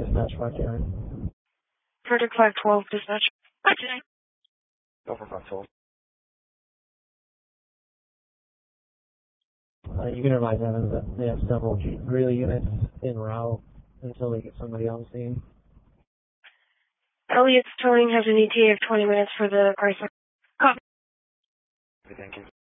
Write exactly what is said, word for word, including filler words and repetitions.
dispatch five two nine. Verdict five twelve, dispatch five two nine. Go for five twelve. Uh, you can advise Evans that they have several Greeley units en route until they get somebody on the scene. Elliot's towing has an E T A of twenty minutes for the Chrysler. Copy. Thank you.